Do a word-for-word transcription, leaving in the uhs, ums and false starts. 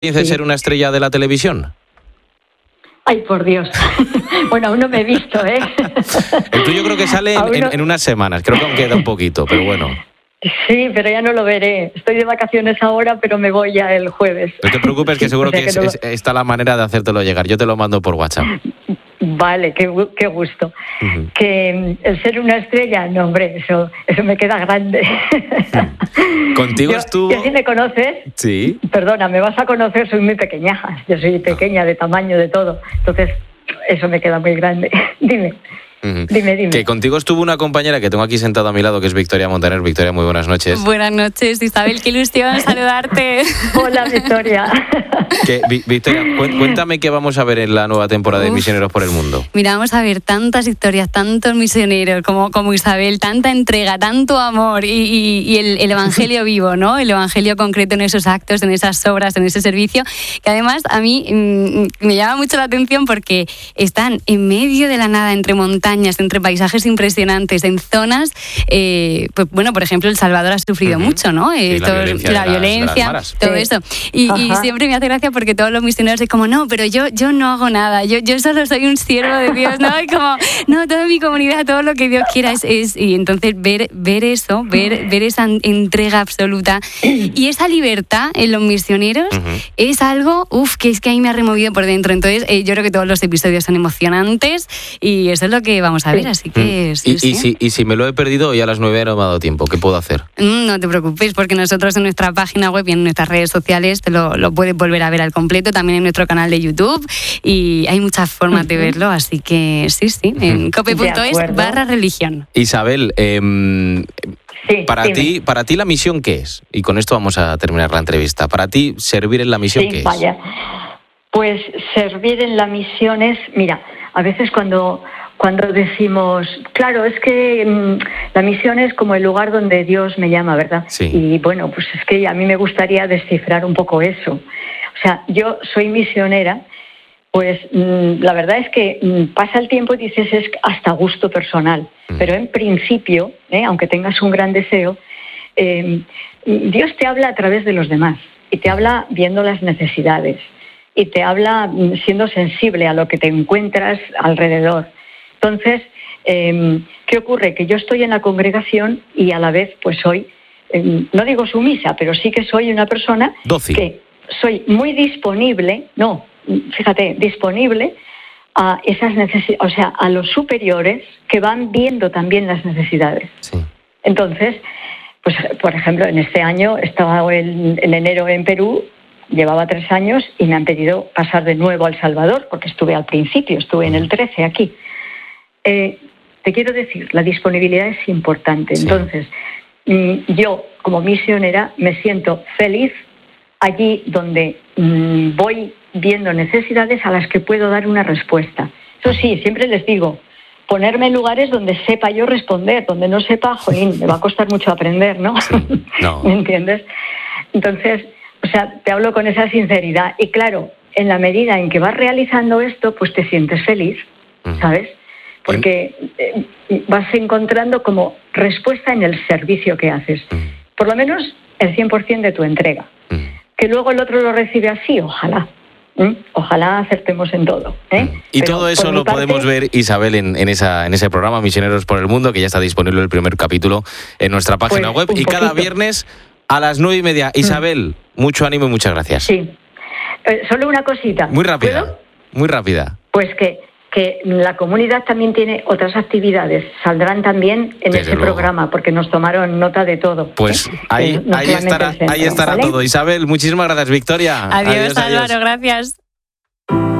de ser una estrella de la televisión? Ay, por Dios. Bueno, aún no me he visto, ¿eh? El tuyo creo que sale en, en, en unas semanas, creo que aún queda un poquito, pero bueno. Sí, pero ya no lo veré. Estoy de vacaciones ahora, pero me voy ya el jueves. No te preocupes, que seguro o sea, que, que es, no lo... es, está la manera de hacértelo llegar. Yo te lo mando por WhatsApp. Vale, qué, qué gusto. Uh-huh. Que el ser una estrella, no, hombre, eso, eso me queda grande. Uh-huh. Contigo yo, estuvo... ¿Que si me conoces? Sí. Perdona, me vas a conocer, soy muy pequeñaja. Yo soy pequeña, de tamaño, de todo. Entonces, eso me queda muy grande. Dime. Uh-huh. Dime, dime. Que contigo estuvo una compañera que tengo aquí sentada a mi lado, que es Victoria Montaner. Victoria, muy buenas noches. Buenas noches, Isabel, qué ilusión saludarte. Hola, Victoria. Que, Victoria, cuéntame qué vamos a ver en la nueva temporada Uf. de Misioneros por el Mundo. Mira, vamos a ver tantas historias, tantos misioneros como, como Isabel, tanta entrega, tanto amor y, y, y el, el evangelio vivo, ¿no? El evangelio concreto en esos actos, en esas obras, en ese servicio, que además a mí mmm, me llama mucho la atención porque están en medio de la nada, entre montañas, entre paisajes impresionantes, en zonas, eh, pues bueno, por ejemplo, El Salvador ha sufrido uh-huh. mucho, ¿no? Eh, sí, todo, la violencia, la de violencia las, de todo sí. eso. Y, y siempre me hace gracia porque todos los misioneros es como, no, pero yo, yo no hago nada, yo, yo solo soy un siervo de Dios, ¿no? Y como, no, toda mi comunidad, todo lo que Dios quiera es... es y entonces ver, ver eso, ver, ver esa entrega absoluta y esa libertad en los misioneros uh-huh. es algo, uff, que es que ahí me ha removido por dentro. Entonces, eh, yo creo que todos los episodios son emocionantes y eso es lo que vamos a ver, así que... Mm. Sí, y, sí. Y, si, y si me lo he perdido hoy a las nueve no me ha dado tiempo, ¿qué puedo hacer? No te preocupes, porque nosotros en nuestra página web y en nuestras redes sociales te lo, lo puedes volver a ver al completo, también en nuestro canal de YouTube, y hay muchas formas uh-huh. de verlo, así que sí, sí, en uh-huh. cope punto es barra religión. Isabel, eh, sí, para dime. ti, para ti la misión, ¿qué es? Y con esto vamos a terminar la entrevista. Para ti, servir en la misión, sí, ¿qué vaya. es? Pues servir en la misión es, mira, a veces cuando... Cuando decimos, claro, es que mmm, la misión es como el lugar donde Dios me llama, ¿verdad? Sí. Y bueno, pues es que a mí me gustaría descifrar un poco eso. O sea, yo soy misionera, pues mmm, la verdad es que mmm, pasa el tiempo y dices es hasta gusto personal. Mm. Pero en principio, ¿eh? aunque tengas un gran deseo, eh, Dios te habla a través de los demás y te habla viendo las necesidades y te habla mmm, siendo sensible a lo que te encuentras alrededor. Entonces, eh, ¿qué ocurre? Que yo estoy en la congregación y a la vez pues soy, eh, no digo sumisa, pero sí que soy una persona Dócil. Que soy muy disponible, no, fíjate, disponible a esas necesidades, o sea, a los superiores que van viendo también las necesidades. Sí. Entonces, pues por ejemplo, en este año estaba en, en enero en Perú, llevaba tres años y me han pedido pasar de nuevo a El Salvador, porque estuve al principio, estuve en el trece aquí. Eh, te quiero decir, la disponibilidad es importante. Sí. Entonces, mm, yo como misionera me siento feliz allí donde mm, voy viendo necesidades a las que puedo dar una respuesta. Eso sí, siempre les digo, ponerme en lugares donde sepa yo responder, donde no sepa, jolín, me va a costar mucho aprender, ¿no? Sí. No. ¿Me entiendes? Entonces, o sea, te hablo con esa sinceridad. Y claro, en la medida en que vas realizando esto, pues te sientes feliz, ¿sabes? Porque eh, vas encontrando como respuesta en el servicio que haces. Por lo menos el cien por ciento de tu entrega. Que luego el otro lo recibe así, ojalá. ¿Mm? Ojalá acertemos en todo. ¿eh? Y Pero todo eso lo parte... podemos ver, Isabel, en, en, esa, en ese programa Misioneros por el Mundo, que ya está disponible el primer capítulo en nuestra página pues, web. Y cada viernes a las nueve y media. Isabel, mm. mucho ánimo y muchas gracias. Sí. Eh, solo una cosita. Muy rápida. ¿Puedo? Muy rápida. Pues que... que la comunidad también tiene otras actividades, saldrán también en Desde ese luego. programa, porque nos tomaron nota de todo. Pues ¿eh? ahí, no ahí estará, centro, ahí estará ¿vale? todo. Isabel, muchísimas gracias, Victoria. Adiós, adiós Álvaro, adiós. gracias.